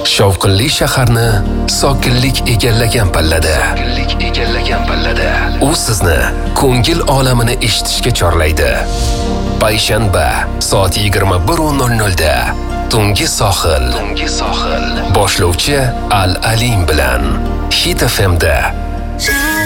Shovqinli shaharni sokinlik egallagan pallada. U sizni ko'ngil olamini eshitishga chorlaydi. Payshanba soat 21:00 da Tungi sohil. Boshlovchi Al Alim bilan Hit FM'da